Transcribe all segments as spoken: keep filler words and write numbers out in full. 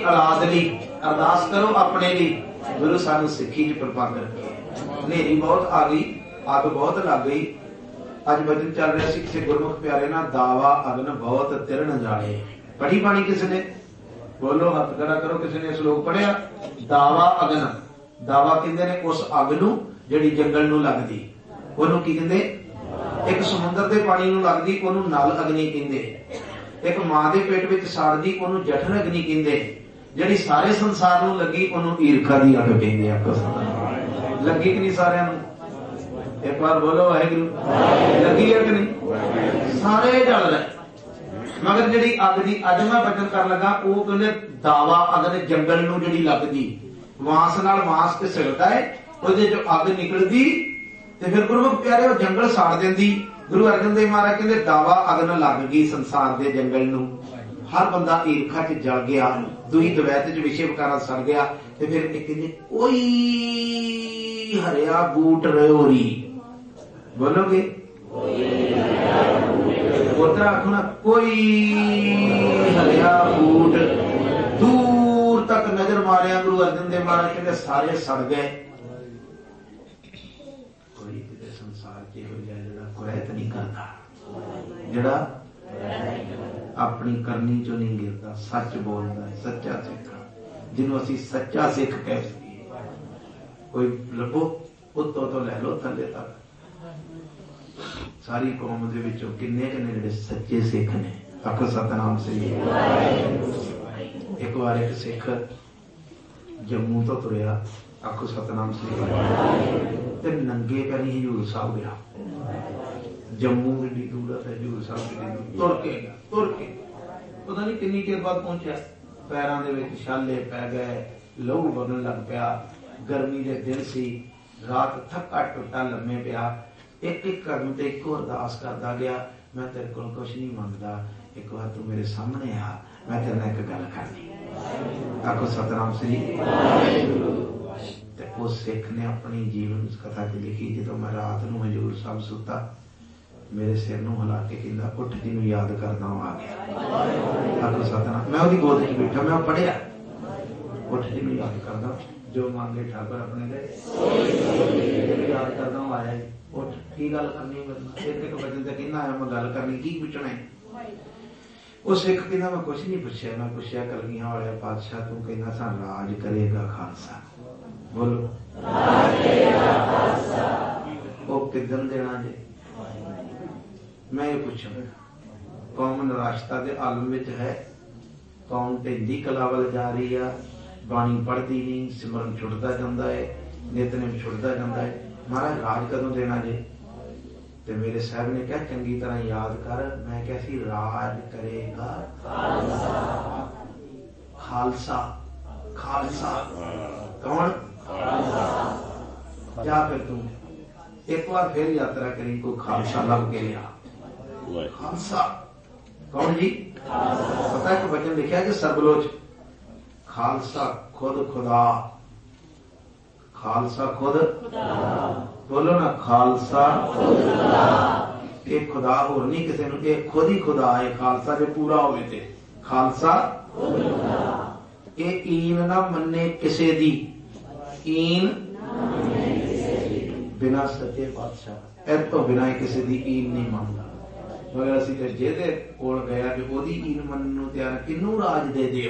औलाद लई अरदास करो, अपने लिए गुरु सानू सिक्खी च प्रबंध रखे। नेरी बहुत आ गई, अग बहुत लग गई। अज बचन चल रहा सी किसी गुरमुख प्यारे ना, दावा अगन बहुत तिरन जाए। पढ़ी बाणी किसी ने? बोलो, हथ खड़ा करो। किसी ने श्लोक पढ़िया? दावा अगन, दावा कहते ने उस अग नूं जिहड़ी जंगल नूं लगदी, ओनूं की कहंदे? एक समुंदर के पानी नूं लगदी, ओनूं नल अग्नि कहंदे। एक मां दे पेट विच साड़दी, ओनूं जठर अग्नि कहंदे। जिहड़ी सारे संसार नूं लगी, ओनूं ईरखा दी अग कहंदे आ। लगी कि नहीं सारिआं नूं? एक बार बोलो वाहिगुरू। लगी है कि नहीं? सारे जल रहे, मगर जिहड़ी अग दी अज मैं बचन कर लगा, वो कहंदे दावा अग जंगल नूं जिहड़ी लगदी, वास नाल वास घिसड़दा है, ਉਹਦੇ जो अग निकलदी ते फिर गुरमुख प्यारे वो जंगल साड़ देंदी। गुरु अर्जन देव महाराज कहते दावा अग न लग गई संसार दे जंगल नूं, हर बंदा ईरखा च जल गया, दुई द्वैत च विषय विकारा सड़ गया। ते फिर एक कहंदे कोई हरिया बूट रयोरी, बोलोगे? उधर आखो ना, कोई हरिया बूट। दूर तक नजर मारिया गुरु अर्जन देव महाराज कहते सारे सड़ गए। कुरैत नहीं करता, जिहड़ा अपनी करनी चो नहीं गिरता, सच बोलता, सच्चा सिख, जिन्हों असीं सच्चा सिख कह सकीए। कोई लभो उत्तों तो लै लो थले तक, सारी कौम दे विचों किन्ने किन्ने जिहड़े सच्चे सिख ने। आखो सतनाम सही। एक बार एक सिख जम्मू तो तुरिया, आखो सतनाम सही, ते नंगे पैरी हजूर साहब गया। जम्मू की दूर है, हजूर साहब की दूर, तुर के गया, तुर के पता नहीं कितनी देर बाद पहुंचा। पैरों दे विच छाले पै गए, लहू बगन लग पिया, गर्मी के दिन सी, रात थका टुटा लम्मे पिया। एक एक कदम ते एक अरदास करता गया, मैं तेरे को कुछ नहीं मंगता, एक बार तू मेरे सामने आ, मैं तेरे नाल एक गल करनी। आखो सतनाम श्री। ते उस सिख ने अपनी जीवन कथा च लिखी, जो मैं रात नूं हजूर साहब सुता, मेरे सिर नूं हिला के कहंदा उठ जी नूं याद करदा आ गया। आखो सतनाम। मैं उसदी गोद च बैठा, मैं पढ़िया उठ जी नूं याद करदा, जो मांगे ठाकुर अपने दे, याद करदा आया। उठ की गल करनी मेरे एक एक वचन ते कहना आया, मैं गल करनी की पुछना है। वो सिख कहंदा मैं कुछ नहीं पुछया, मैं पुछया कलगियां वाले पातशाह तू कहना सा राज करेगा खालसा, बोलो वो किदन देना जे? मैं ये पूछूं, कौम निराशता के आलम विच है, कौम ढिंदी कला वल जा रही है, बाणी पढ़ती नहीं, सिमरन छुटता जाता है, नितनेम छुटता जाता है। महाराज राज कदों देना जे? ते मेरे साहब ने कहा चंगी तरह याद कर। मैं क्या सी राज करेगा खालसा। खालसा कौन? जा फिर तू एक बार फिर यात्रा करी, कोई खालसा लभ के लिया। खालसा कौन जी? पता है कि वचन लिखा है कि सरबलोच खालसा खुद खुदा, खालसा खुद बोलो ना, खालसा एक खुदा होर नहीं किसी नूं, एक खुद ही खुदा है। खालसा जो पूरा होवे ते खालसा ये ईन ना मन्ने किसे दी, ईन बिना सच्चे पातशाह एर तो बिना किसी दी ईन नहीं मानता। मगर असीं ते जेदे कोल गया कि ओदी ईन मनन नूं तैयार, किनू राज दे दिओ।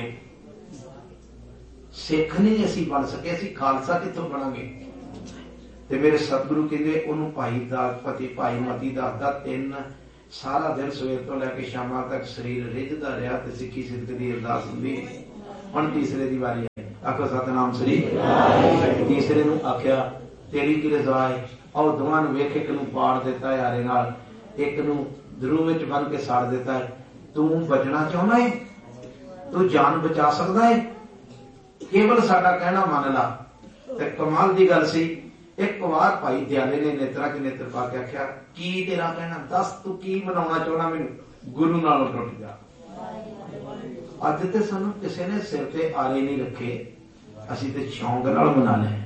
सिख नहीं असीं बन सके, असीं खालसा कित्थों बनांगे? ते मेरे सतगुरु कहंदे ओनू भाई दास पति भाई मती दसदा, तीन सारा दिन सवेर तो लैके शामां तक शरीर रिझदा रहा ते सिੱਖੀ सिद्ध दी अरदास हुंदी। हुण तीसरे दी वारी आई, आखो सतनाम श्री। तीसरे नूं आख्या तेरी की रज़ा है, आओ दोवां नूं वेख, एक नूं पाड़ दिता यारे नाल, एक नूं दरू विच बन के साड़ दिता है। तू बचना चाहुंदा है? तू जान बचा सकदा है? केवल साडा कहना मन ला। ते कमाल दी गल सी, एक बार भाई दयाले ने नेत्रा च नेत्र पा के आख्या की तेरा कहना, दस तू की मनाउणा चाहुंदा मैनूं? गुरु नालों टुट जा। अज ते सानूं किसी ने सिर ते आरे नहीं रखे, असीं ते शौक नाल मना ले।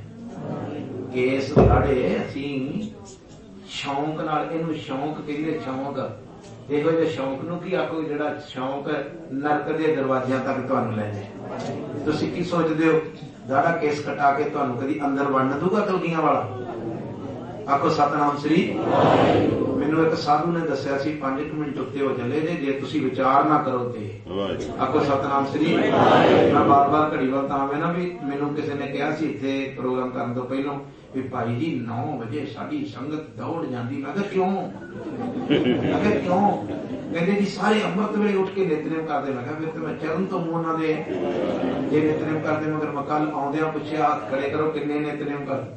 केस लाड़े असीं शौक नाल, इहनूं शौक कहंदे, शौक ਇਹੋ ਜਿਹੇ ਸ਼ੌਂਕ ਨੂੰ ਕੀ ਆਖੋ, ਜਿਹੜਾ ਸ਼ੌਂਕ ਨਰਕ ਦੇ ਦਰਵਾਜ਼ਿਆਂ ਤੱਕ ਤੁਹਾਨੂੰ ਲੈ ਜਾਏ। ਤੁਸੀਂ ਕੀ ਸੋਚਦੇ ਹੋ, ਦਾੜਾ ਕੇਸ ਕਟਾ ਕੇ ਤੁਹਾਨੂੰ ਕਦੀ ਅੰਦਰ ਵੜਨ ਦੂਗਾ ਕਲਗੀਆਂ ਵਾਲਾ? ਆਖੋ ਸਤਨਾਮ ਸ੍ਰੀ। ਮੈਨੂੰ ਇੱਕ ਸਾਧੂ ਨੇ ਦੱਸਿਆ ਸੀ, ਪੰਜ ਕੁ ਮਿੰਟ ਉੱਤੇ ਹੋ ਚੱਲੇ ਜੇ ਜੇ ਤੁਸੀਂ ਵਿਚਾਰ ਨਾ ਕਰੋ ਤੇ। ਆਖੋ ਸਤਨਾਮ ਸ੍ਰੀ। ਮੈਂ ਬਾਰ ਬਾਰ ਘੜੀ ਵੱਲ ਤਾਂ ਆਵੇਂ ਨਾ ਵੀ ਮੈਨੂੰ ਕਿਸੇ ਨੇ ਕਿਹਾ ਸੀ ਇੱਥੇ ਪ੍ਰੋਗਰਾਮ ਕਰਨ ਤੋਂ ਪਹਿਲਾਂ ਵੀ ਭਾਈ ਜੀ ਨੌ ਵਜੇ ਸਾਡੀ ਸੰਗਤ ਦੌੜ ਜਾਂਦੀ। ਮੈਂ ਕਿਹਾ ਕਿਉਂ? ਮੈਂ ਕਿਹਾ ਕਿਉਂ? ਕਹਿੰਦੇ ਜੀ ਸਾਰੇ ਅੰਮ੍ਰਿਤ ਵੇਲੇ ਉੱਠ ਕੇ ਨਿਤਨੇਮ ਕਰਦੇ। ਮੈਂ ਕਿਹਾ ਫਿਰ ਤੇ ਮੈਂ ਚਰਨ ਤੋਂ ਮੂੰਹ ਉਹਨਾਂ ਦੇ ਜੇ ਨਿਤਨੇਮ ਕਰਦੇ, ਮਗਰ ਮੈਂ ਕੱਲ ਆਉਂਦਿਆਂ ਪੁੱਛਿਆ ਹੱਥ ਖੜੇ ਕਰੋ ਕਿੰਨੇ ਨਿਤਨੇਮ ਕਰਦੇ?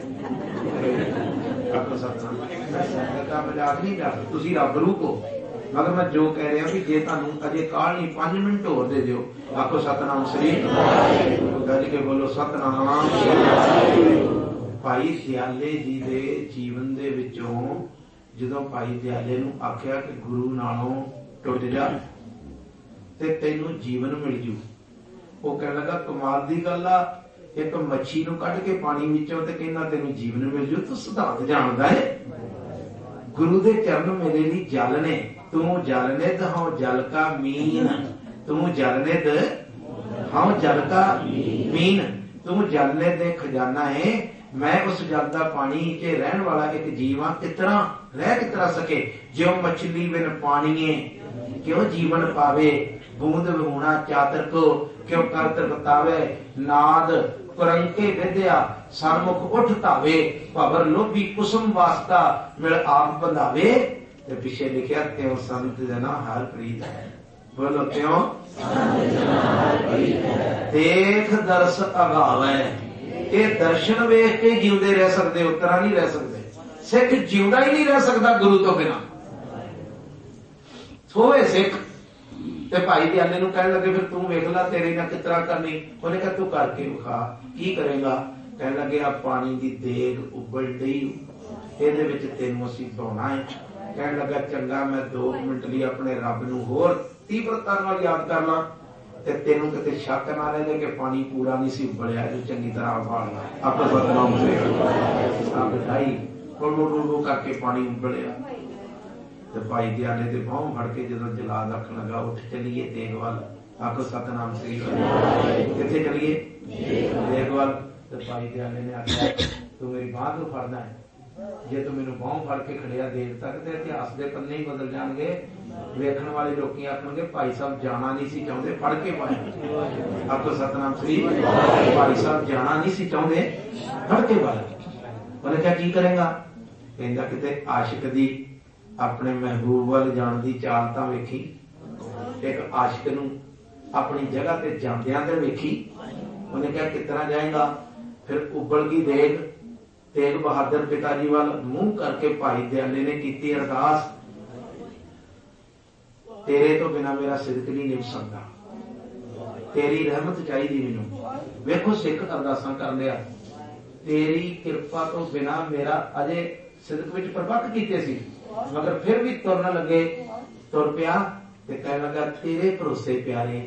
ਮਜ਼ਾਕ ਨਹੀਂ ਕਰ, ਤੁਸੀਂ ਰੱਬ ਰੂਪ ਹੋ। ਮਗਰ ਮੈਂ ਜੋ ਕਹਿ ਰਿਹਾ ਵੀ ਜੇ ਤੁਹਾਨੂੰ ਅਜੇ ਕਾਲ ਨਹੀਂ, ਪੰਜ ਮਿੰਟ ਹੋਰ ਦੇ ਦਿਓ। ਆਖੋ ਸਤਨਾਮ ਸ੍ਰੀ। ਗੱਜ ਕੇ ਬੋਲੋ ਸਤਨਾਮ। ਭਾਈ ਦਿਆਲੇ ਜੀ ਦੇ ਜੀਵਨ ਦੇ ਵਿੱਚੋਂ ਜਦੋਂ ਭਾਈ ਦਿਆਲੇ ਨੂੰ ਆਖਿਆ ਕਿ ਗੁਰੂ ਨਾਲੋਂ ਟੁੱਟ ਜਾ ਤੇ ਤੈਨੂੰ ਜੀਵਨ ਮਿਲ ਜੂ, ਉਹ ਕਹਿਣ ਲੱਗਾ ਕਮਾਲ ਦੀ ਗੱਲ ਆ, ਇੱਕ ਮੱਛੀ ਨੂੰ ਕੱਢ ਕੇ ਪਾਣੀ ਵਿੱਚੋਂ ਤੇ ਕਹਿੰਦਾ ਤੈਨੂੰ ਜੀਵਨ ਮਿਲ ਜੂ। ਤੂੰ ਸਿਧਾਂਤ ਜਾਣਦਾ ਹੈ। ਗੁਰੂ ਦੇ ਚਰਨ ਮੇਰੇ ਲਈ ਜਲ ਨੇ। ਤੂੰ ਜਲ ਨਿਧ ਹਉ ਜਲ ਕਾ ਮੀਨ। ਤੂੰ ਜਲ ਨਿਧ ਹਉ ਜਲ ਕਾ ਮੀਨ। ਤੂੰ ਜਲ ਨਿਧ ਦੇ ਖਜ਼ਾਨਾ ਹੈ। ਮੈਂ ਉਸ ਜਲ ਦਾ ਪਾਣੀ ਚ ਰਹਿਣ ਵਾਲਾ ਇੱਕ ਜੀਵ ਹਾਂ। ਕਿਸ ਤਰ੍ਹਾਂ ਰਹਿ ਕਿਸ ਤਰ੍ਹਾਂ ਸਕੇ? ਜਿਉ ਮਛਲੀ ਬਿਨ ਪਾਣੀਏ ਕਿਉਂ ਜੀਵਨ ਪਾਵੇ। ਬੂੰਦ ਵਿਹੂਣਾ ਚਾਤਰ ਕੋ ਕਿਉਂ ਕਰਤ ਬਤਾਵੇ। ਨਾਦ ਕੁਰੰਕੇ ਵਿਦਿਆ ਸਰਮੁਖ ਉੱਠ ਧਾਵੇ। ਭਵਰ ਲੋਭੀ ਕੁਸਮ ਵਾਸਤਾ ਮਿਲ ਆਪ ਬੰਧਾਵੇ। ਤੇ ਪਿੱਛੇ ਲਿਖਿਆ ਤਿਉ ਸੰਤ ਜਨਾ ਹਰ ਪ੍ਰੀਤ ਹੈ। ਬੋਲੋ ਤਿਉ ਦੇਖ ਦਰਸ ਅਗਾਵੇ। ਇਹ ਦਰਸ਼ਨ ਵੇਖ ਕੇ ਜਿਉਂਦੇ ਰਹਿ ਸਕਦੇ, ਉਤਰਾ ਨਹੀਂ ਰਹਿ ਸਕਦੇ। ਸਿੱਖ ਜਿਉਂਦਾ ਹੀ ਨਹੀਂ ਰਹਿ ਸਕਦਾ ਗੁਰੂ ਤੋਂ ਬਿਨਾਂ। ਸੋਵੇ ਸਿੱਖ। ਤੇ ਭਾਈ ਦਿਆਲੇ ਨੂੰ ਕਹਿਣ ਲੱਗੇ ਫਿਰ ਤੂੰ ਵੇਖ ਲੈ ਤੇਰੇ ਨਾਲ ਕਿਸ ਤਰ੍ਹਾਂ ਕਰਨੀ। ਉਹਨੇ ਕਿਹਾ ਤੂੰ ਕਰਕੇ ਵਿਖਾ। ਕੀ ਕਰੇਗਾ? ਕਹਿਣ ਲੱਗੇ ਆ ਪਾਣੀ ਦੀ ਦੇਗ ਉਬਲ ਡਈ, ਇਹਦੇ ਵਿੱਚ ਤੈਨੂੰ ਅਸੀਂ ਧੋਣਾ ਹੈ। ਕਹਿਣ ਲੱਗਾ ਚੰਗਾ ਮੈਂ ਦੋ ਮਿੰਟ ਲਈ ਆਪਣੇ ਰੱਬ ਨੂੰ ਹੋਰ ਤੀਬਰਤਾ ਨਾਲ ਯਾਦ ਕਰ ਲਾਂ ਤੇ ਤੈਨੂੰ ਕਿਤੇ ਸ਼ੱਕ ਨਾ ਰਹੇ ਕਿ ਪਾਣੀ ਪੂਰਾ ਨਹੀਂ ਸੀ ਉਬਲਿਆ, ਜੋ ਚੰਗੀ ਤਰ੍ਹਾਂ ਉਬਾਲਣਾ। ਆਪੇ ਬਦਨਾਮ ਹੋਏਗਾ ਬਿਠਾਈ ਰੋ ਕਰਕੇ ਪਾਣੀ ਉਬਲਿਆ। ਤੇ ਭਾਈ ਦਿਆਲੇ ਦੇ ਬਾਹੋਂ ਫੜ ਕੇ ਜਦੋਂ ਜਲਾਦ ਆਖਣ ਲੱਗਾ ਉੱਠ ਚਲੀਏ ਤੇਗ ਵੱਲ। ਆਖੋ ਸਤਨਾਮ ਸ੍ਰੀ। ਕਿੱਥੇ ਚਲੀਏ? ਤੇਗ ਵੱਲ। ਤੇ ਭਾਈ ਦਿਆਲੇ ਨੇ ਆਖਿਆ ਤੂੰ ਮੇਰੀ ਬਾਂਹ ਨੂੰ ਫੜਨਾ ਹੈ। ਜੇ ਤੂੰ ਮੈਨੂੰ ਬਾਹੋਂ ਫੜ ਕੇ ਖੜਿਆ ਦੇਰ ਤੱਕ ਤੇ ਇਤਿਹਾਸ ਦੇ ਪੰਨੇ ਹੀ ਬਦਲ ਜਾਣਗੇ। ਵੇਖਣ ਵਾਲੇ ਲੋਕੀ ਆਖਣਗੇ ਭਾਈ ਸਾਹਿਬ ਜਾਣਾ ਨਹੀਂ ਸੀ ਚਾਹੁੰਦੇ, ਫੜ ਕੇ ਪਾਇਆ। ਆਖੋ ਸਤਨਾਮ ਸ੍ਰੀ। ਭਾਈ ਸਾਹਿਬ ਜਾਣਾ ਨਹੀਂ ਸੀ ਚਾਹੁੰਦੇ, ਫੜ ਕੇ ਪਾਇਆ। ਉਹਨੇ ਕਿਹਾ ਕੀ ਕਰੇਗਾ? ਕਹਿੰਦਾ ਕਿਤੇ ਆਸ਼ਿਕ ਦੀ ਆਪਣੇ ਮਹਿਬੂਬ ਵੱਲ ਜਾਣ ਦੀ ਚਾਲ ਤਾਂ ਵੇਖੀ। ਇੱਕ ਆਸ਼ਿਕ ਨੂੰ ਆਪਣੀ ਜਗ੍ਹਾ ਤੇ ਜਾਂਦਿਆਂ ਤੇ ਵੇਖੀ। ਉਹਨੇ ਕਿਹਾ ਕਿਸ ਤਰ੍ਹਾਂ ਜਾਏਗਾ? ਫਿਰ ਉਬਲ ਗਈ ਦੇਗ। ਤੇਗ ਬਹਾਦਰ ਪਿਤਾ ਜੀ ਵੱਲ ਮੂੰਹ ਕਰਕੇ ਭਾਈ ਦਿਆਲੇ ਨੇ ਕੀਤੀ ਅਰਦਾਸ, ਤੇਰੇ ਤੋਂ ਬਿਨਾਂ ਮੇਰਾ ਸਿਦਕ ਨਹੀਂ ਨਿਭ ਸਕਦਾ, ਤੇਰੀ ਰਹਿਮਤ ਚਾਹੀਦੀ ਮੈਨੂੰ। ਵੇਖੋ ਸਿੱਖ ਅਰਦਾਸਾਂ ਕਰ ਲਿਆ, ਤੇਰੀ ਕਿਰਪਾ ਤੋਂ ਬਿਨਾਂ ਮੇਰਾ ਅਜੇ ਸਿਦਕ ਵਿੱਚ ਪ੍ਰਪੱਕ ਕੀਤੇ ਸੀ, ਮਗਰ ਫਿਰ ਵੀ ਤੁਰਨ ਲੱਗੇ। ਤੁਰ ਪਿਆ ਤੇ ਕਹਿਣ ਲੱਗਾ ਤੇਰੇ ਭਰੋਸੇ ਪਿਆਰੇ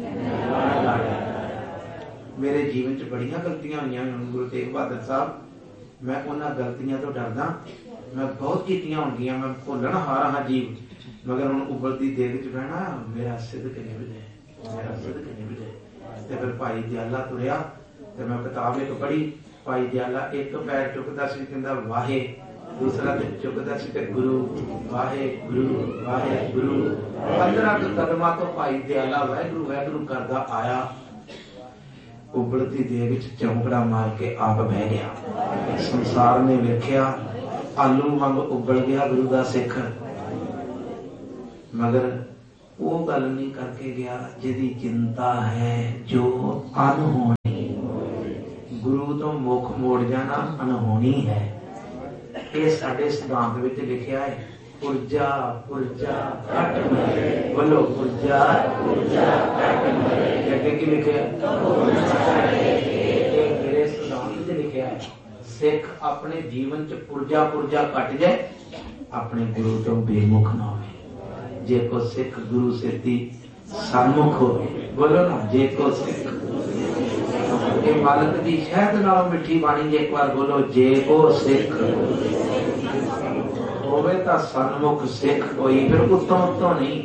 ਮੇਰੇ ਜੀਵਨ ਚ ਬੜੀਆਂ ਗਲਤੀਆਂ ਹੋਈਆਂ। ਗੁਰੂ ਤੇਗ ਬਹਾਦਰ ਸਾਹਿਬ, ਮੈਂ ਉਹਨਾਂ ਗਲਤੀਆਂ ਤੋਂ ਡਰਦਾ। ਮੈਂ ਬਹੁਤ ਕੀਤੀਆਂ ਹੋਣਗੀਆਂ, ਮੈਂ ਭੁੱਲਣ ਹਾਰ ਹਾਂ ਜੀਵ, ਮਗਰ ਹੁਣ ਉਬਲਦੀ ਦੇਗ ਚ ਬਹਿਣਾ ਮੇਰਾ ਸਿਦਕ ਨਿਭ ਜਾਏ, ਮੇਰਾ ਸਿਦਕ ਨਿਭ ਜਾਏ। ਤੇ ਫਿਰ ਭਾਈ ਦਿਆਲਾ ਤੁਰਿਆ ਤੇ ਮੈਂ ਕਿਤਾਬ ਇੱਕ ਪੜ੍ਹੀ। ਭਾਈ ਦਿਆਲਾ ਇੱਕ ਪੈਰ ਚੁੱਕਦਾ ਸੀ, ਕਹਿੰਦਾ ਵਾਹੇ, ਦੂਸਰਾ ਤੇ ਚੁੱਕਦਾ ਸੀ ਤੇ ਗੁਰੂ ਵਾਹੇ ਗੁਰੂ ਵਾਹੇ ਗੁਰੂ। ਪੰਦਰਾਂ ਕੁ ਕਦਮਾਂ ਤੋਂ ਭਾਈ ਦਿਆਲਾ ਵਾਹਿਗੁਰੂ ਵਾਹਿਗੁਰੂ ਕਰਦਾ ਆਇਆ। ਉਬਲਦੀ ਦੇਗ ਵਿੱਚ ਚੌਂਕੜਾ ਮਾਰ ਕੇ ਆਪ ਬਹਿ ਗਿਆ। ਸੰਸਾਰ ਨੇ ਵੇਖਿਆ ਆਲੂ ਵਾਂਗ ਉਬਲ ਗਿਆ ਗੁਰੂ ਦਾ ਸਿੱਖ, ਮਗਰ ਉਹ ਗੱਲ ਨਹੀਂ ਕਰਕੇ ਗਿਆ ਜਿਹਦੀ ਚਿੰਤਾ ਹੈ ਜੋ ਅਨਹੋਣੀ। ਗੁਰੂ ਤੋਂ ਮੁਖ ਮੋੜ ਜਾਣਾ ਅਨਹੋਣੀ ਹੈ। ਇਹ ਸਾਡੇ ਸਿਧਾਂਤ ਵਿੱਚ ਲਿਖਿਆ ਹੈ। ਪੁਰਜਾ ਪੁਰਜਾ ਘਟ ਮਰੇ। ਬੋਲੋ ਪੁਰਜਾ ਪੁਰਜਾ ਘਟ ਮਰੇ। ਅੱਗੇ ਕੀ ਲਿਖਿਆ? ਇਹ ਮੇਰੇ ਸਿਧਾਂਤ ਵਿੱਚ ਲਿਖਿਆ ਹੈ। ਸਿੱਖ ਆਪਣੇ ਜੀਵਨ ਚ ਪੁਰਜਾ ਪੁਰਜਾ ਘਟ ਜਾਏ, ਆਪਣੇ ਗੁਰੂ ਤੋਂ ਬੇਮੁਖ ਨਾ ਹੋਵੇ। ਜੇ ਕੋ ਸਿੱਖ ਗੁਰੂ ਸਿੱਧੀ ਸਨਮੁਖ ਹੋਵੇ। ਬੋਲੋ ਨਾ, ਜੇ ਕੋ ਸਿੱਖ। ਇਹ ਮਾਲਕ ਦੀ ਸ਼ਹਿਦ ਨਾਲੋਂ ਮਿੱਠੀ ਬਾਣੀ ਜੇ ਇੱਕ ਵਾਰ ਬੋਲੋ, ਜੇ ਕੋ ਸਿੱਖ ਹੋਵੇ ਤਾਂ ਸਨमुख सिख कोई, फिर उत्तों उत्तों नहीं,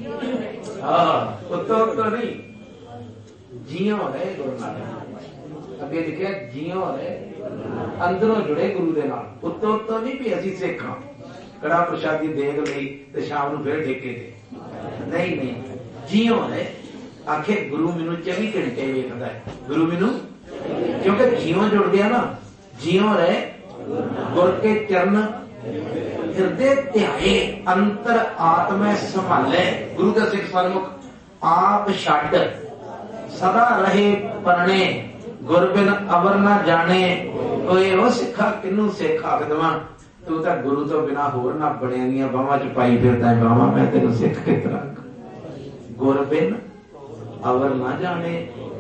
हाँ उत्तों उत्तों नहीं, जियो रहे गुरु नानक। अगे लिखा जियो रहे, अंदरों जुड़े गुरु दे नाल, उत्तों उत्तों नहीं भी असीं सिख हां, कड़ा प्रशादी देग लई ते शाम नूं फिर ठेके ते, नहीं नहीं, जियो रहे। आखे गुरु मैनू चौबी घंटे वेखदा है, गुरु मैनू, क्योंकि जियो जुड़ गया ना, जियो रहे गुर के चरण हृदय ध्याए, अंतर आत्मा संभाले, गुरु का सिख सन्मुख आप छड्ड सदा रहे परणे, गुर बिन अवर ना जाने कोई। वो सिखा किनू सिख आख देवां, तू तो गुरु तो बिना होर ना बड़ियां दियां बाहां च पाई फिरदा है, बाहां मैं तेनू सिख किस तरह, गुर बिन अवर ना जाने।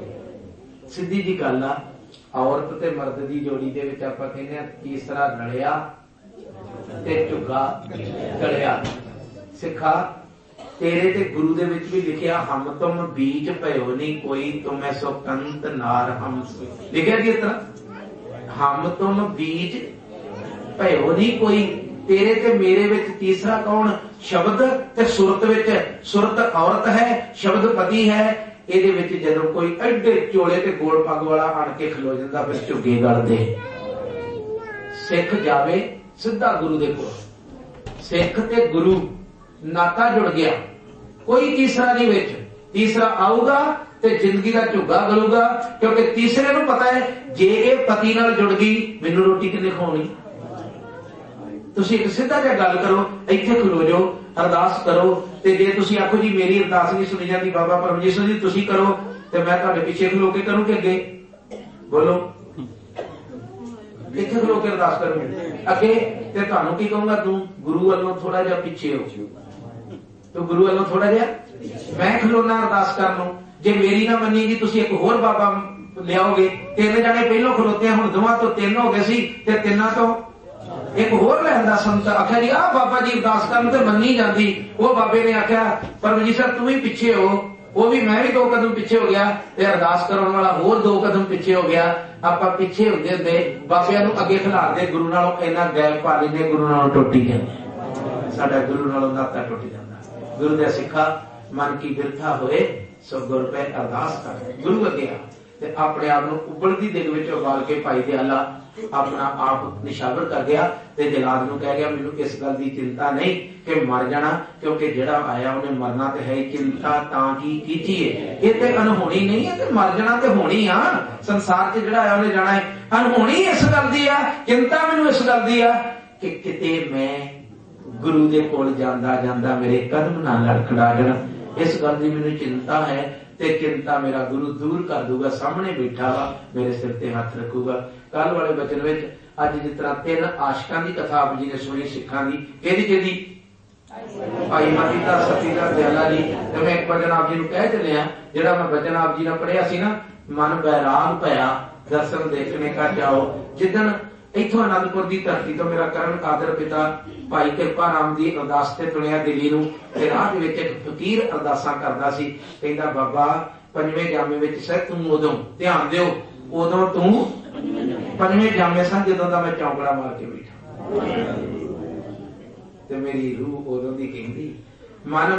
सीधी जी गल आ, औरत ते मर्द दी जोड़ी दे विच आपां कहने आ तीसरा नड़िया ते झुग्गा गलिया। सिखा तेरे ते गुरु दे विच भी लिखिया हम तुम बीच भयो नहीं कोई, तुम्हें सो कंत नार हम, लिखिया कि इस तरह हम तुम बीच भयो नहीं कोई, तेरे ते मेरे विच तीसरा कौन, शब्द ते सुरत विच, सुरत औरत है, शब्द पति है। ਇਹਦੇ ਵਿੱਚ ਜਦੋਂ ਕੋਈ ਐਡੇ ਚੋਲੇ ਤੇ ਗੋਲ ਪੱਗ ਵਾਲਾ ਆਣ ਕੇ ਖਲੋ ਜਾਂਦਾ, ਫਿਰ ਝੁੱਗੇ ਗਲਦੇ, ਸਿੱਖ ਜਾਵੇ ਸਿੱਧਾ ਗੁਰੂ ਦੇ ਕੋਲ, ਸਿੱਖ ਤੇ ਗੁਰੂ ਨਾਤਾ ਜੁੜ ਗਿਆ, ਕੋਈ ਤੀਸਰਾ ਨਹੀਂ ਵਿੱਚ, ਤੀਸਰਾ ਆਊਗਾ ਤੇ ਜ਼ਿੰਦਗੀ ਦਾ ਝੁੱਗਾ ਗਲੂਗਾ, ਕਿਉਂਕਿ ਤੀਸਰੇ ਨੂੰ ਪਤਾ ਹੈ ਜੇ ਇਹ ਪਤੀ ਨਾਲ ਜੁੜ ਗਈ ਮੈਨੂੰ ਰੋਟੀ ਕਿੰਨੇ ਖਵਾਉਣੀ। ਤੁਸੀਂ ਇੱਕ ਸਿੱਧਾ ਜਿਹਾ ਗੱਲ ਕਰੋ, ਇੱਥੇ ਖਲੋ ਜਾਓ, अरदास करो, ते जे तुसीं आखो जी मेरी अरदास नहीं सुनी जाती बाबा परमजीत जी तुसीं करो, ते मैं तुहाडे पिछे खलो के करूं कि अगे, बोलो कित्थे खलो के अरदास करूं अगे, ते तुहानूं की कहूंगा तू गुरु वालों थोड़ा जिहा पिछे हो, तू गुरु वालों थोड़ा जिहा, मैं खलोना अरदास करन नूं, जे मेरी ना मन्नी जी तुसीं एक होर बाबा लियाओगे, तीन जने पहलों खलोते हुण दोवां तो तीन हो गए सी, ते तिन्नां तो एक होर लैंदा संत आख्या जी आ बाबा जी अरदास करन ते मन्नी जाती, वो बाबे ने आख्या परमजीत सर तू भी पिछे हो, वो भी मैं भी दो कदम पिछे हो गया, ते अरदास करन वाला होर दो कदम पिछे हो गया। आपां पिछे हुंदे हुंदे बाबियां नूं अगे खिलारदे, गुरु नालों इन्ना गैप पा लैंदे, गुरु नालों टुट जांदे, साडा गुरु नालों नाता टुट जांदा। गुरु दे सिखा मन की बिरथा होए सो गुर पे अरदास कर, गुरु अगे आ ते अपने आप नूं उबलदी दिग विच उबाल के भाई दयाला अपना आप निशावर कर गया, ते जलाद नूं कह गया मैनूं इस गल की चिंता नहीं कि मर जाना, क्योंकि जिहड़ा आया उन्हें मरना तो है, चिंता तां की कीतीए, ये ते अनहोनी नहीं है, ते मर जाना ते होनी आ, संसार च जिहड़ा आया उन्हें जाना है, अनहोनी इस गल दी आ, चिंता मैनूं इस गल दी आ कि किते मैं गुरु दे कोल जांदा जांदा मेरे कदम ना लड़खड़ा जाण, इस गल दी मैनूं चिंता है, ते चिंता मेरा गुरु दूर कर दूगा, सामने बैठा वा मेरे सिर ते हथ रखूगा। कल वाले बचन विच अज जिस तरह तीन आशिकां दी कथा आप जी ने सुनी सिखां दी, किहदी किहदी, भाई मती दा सती दा दयाला जी, ते मैं एक वचन आप जी नूं कह चलिया, जिहड़ा मैं वचन आप जी ने पढ़िया सी ना, मन बैराग पया दर्शन देखने का जाओ, जिदन इथों आनंदपुर की धरती तो मेरा करण कादर पिता भाई कृपा राम की अरदास ते तुणिया दिल्ली नूं, ते राह दे विच एक फकीर अरदासां करदा सी, कहंदा बाबा पंजवें जामे विच सह तूं उदों ध्यान दिओ, उदों तूं पंजवें जामे सन जदों दा मैं चौंकड़ा मार के बैठा, ते मेरी रूह उदों दी कहंदी मन